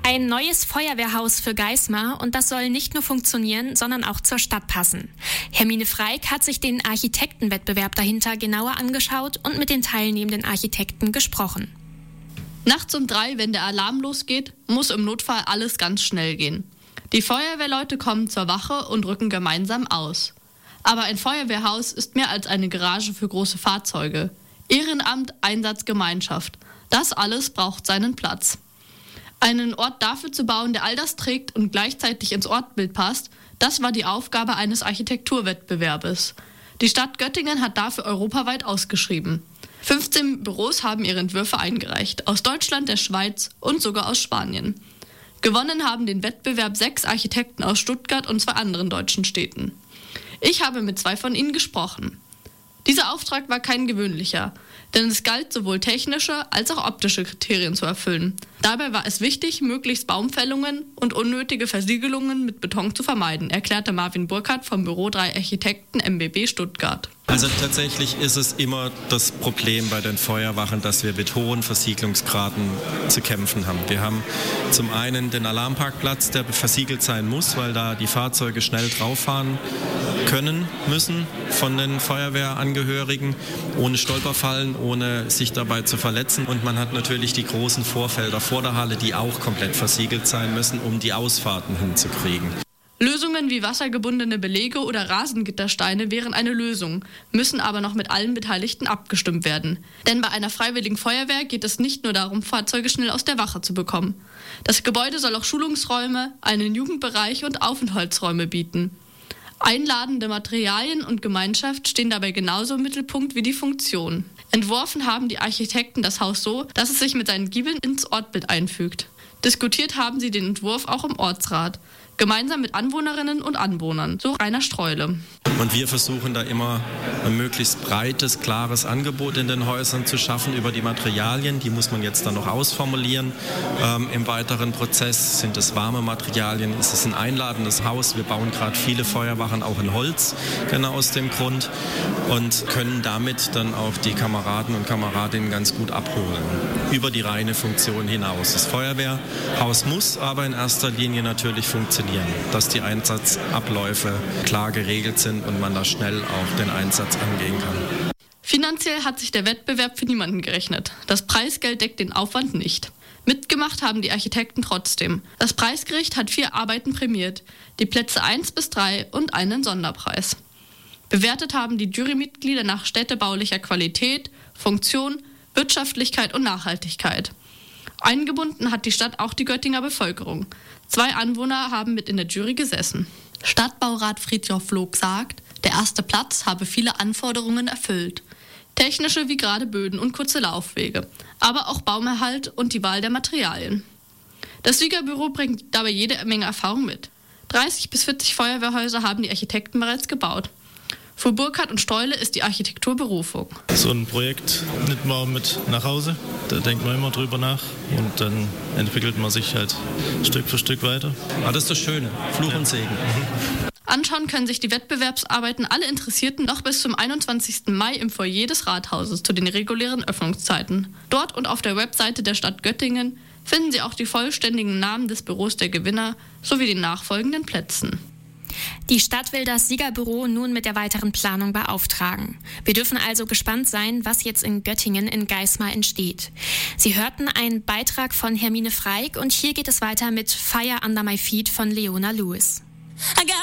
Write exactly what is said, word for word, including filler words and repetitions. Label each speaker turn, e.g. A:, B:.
A: Ein neues Feuerwehrhaus für Geismar und das soll nicht nur funktionieren, sondern auch zur Stadt passen. Hermine Freik hat sich den Architektenwettbewerb dahinter genauer angeschaut und mit den teilnehmenden Architekten gesprochen.
B: Nachts um drei, wenn der Alarm losgeht, muss im Notfall alles ganz schnell gehen. Die Feuerwehrleute kommen zur Wache und rücken gemeinsam aus. Aber ein Feuerwehrhaus ist mehr als eine Garage für große Fahrzeuge. Ehrenamt, Einsatz, Gemeinschaft. Das alles braucht seinen Platz. Einen Ort dafür zu bauen, der all das trägt und gleichzeitig ins Ortsbild passt, das war die Aufgabe eines Architekturwettbewerbes. Die Stadt Göttingen hat dafür europaweit ausgeschrieben. fünfzehn Büros haben ihre Entwürfe eingereicht, aus Deutschland, der Schweiz und sogar aus Spanien. Gewonnen haben den Wettbewerb sechs Architekten aus Stuttgart und zwei anderen deutschen Städten. Ich habe mit zwei von ihnen gesprochen. Dieser Auftrag war kein gewöhnlicher, denn es galt sowohl technische als auch optische Kriterien zu erfüllen. Dabei war es wichtig, möglichst Baumfällungen und unnötige Versiegelungen mit Beton zu vermeiden, erklärte Marvin Burkhardt vom Büro drei Architekten M B B Stuttgart.
C: Also tatsächlich ist es immer das Problem bei den Feuerwachen, dass wir mit hohen Versiegelungsgraden zu kämpfen haben. Wir haben zum einen den Alarmparkplatz, der versiegelt sein muss, weil da die Fahrzeuge schnell drauf fahren können, müssen von den Feuerwehrangehörigen, ohne Stolperfallen, ohne sich dabei zu verletzen. Und man hat natürlich die großen Vorfelder vor der Halle, die auch komplett versiegelt sein müssen, um die Ausfahrten hinzukriegen.
B: Lösungen wie wassergebundene Belege oder Rasengittersteine wären eine Lösung, müssen aber noch mit allen Beteiligten abgestimmt werden. Denn bei einer freiwilligen Feuerwehr geht es nicht nur darum, Fahrzeuge schnell aus der Wache zu bekommen. Das Gebäude soll auch Schulungsräume, einen Jugendbereich und Aufenthaltsräume bieten. Einladende Materialien und Gemeinschaft stehen dabei genauso im Mittelpunkt wie die Funktion. Entworfen haben die Architekten das Haus so, dass es sich mit seinen Giebeln ins Ortsbild einfügt. Diskutiert haben sie den Entwurf auch im Ortsrat, gemeinsam mit Anwohnerinnen und Anwohnern, so Rainer Streule.
C: Und wir versuchen da immer ein möglichst breites, klares Angebot in den Häusern zu schaffen über die Materialien. Die muss man jetzt dann noch ausformulieren. Ähm, im weiteren Prozess sind es warme Materialien, ist es ein einladendes Haus. Wir bauen gerade viele Feuerwachen auch in Holz, genau aus dem Grund. Und können damit dann auch die Kameraden und Kameradinnen ganz gut abholen. Über die reine Funktion hinaus. Das Feuerwehrhaus muss aber in erster Linie natürlich funktionieren, dass die Einsatzabläufe klar geregelt sind und man da schnell auch den Einsatz angehen kann.
B: Finanziell hat sich der Wettbewerb für niemanden gerechnet. Das Preisgeld deckt den Aufwand nicht. Mitgemacht haben die Architekten trotzdem. Das Preisgericht hat vier Arbeiten prämiert, die Plätze eins bis drei und einen Sonderpreis. Bewertet haben die Jurymitglieder nach städtebaulicher Qualität, Funktion, Wirtschaftlichkeit und Nachhaltigkeit. Eingebunden hat die Stadt auch die Göttinger Bevölkerung. Zwei Anwohner haben mit in der Jury gesessen. Stadtbaurat Friedhof Log sagt, der erste Platz habe viele Anforderungen erfüllt. Technische wie gerade Böden und kurze Laufwege, aber auch Baumerhalt und die Wahl der Materialien. Das Siegerbüro bringt dabei jede Menge Erfahrung mit. dreißig bis vierzig Feuerwehrhäuser haben die Architekten bereits gebaut. Für Burkhardt und Streule ist die Architektur Berufung.
D: So ein Projekt nimmt man mit nach Hause, da denkt man immer drüber nach und dann entwickelt man sich halt Stück für Stück weiter.
C: Ah, das ist das Schöne, Fluch und Segen. Mhm.
B: Anschauen können sich die Wettbewerbsarbeiten alle Interessierten noch bis zum einundzwanzigsten Mai im Foyer des Rathauses zu den regulären Öffnungszeiten. Dort und auf der Webseite der Stadt Göttingen finden Sie auch die vollständigen Namen des Büros der Gewinner sowie den nachfolgenden Plätzen.
A: Die Stadt will das Siegerbüro nun mit der weiteren Planung beauftragen. Wir dürfen also gespannt sein, was jetzt in Göttingen in Geismar entsteht. Sie hörten einen Beitrag von Hermine Freik und hier geht es weiter mit Fire Under My Feet von Leona Lewis.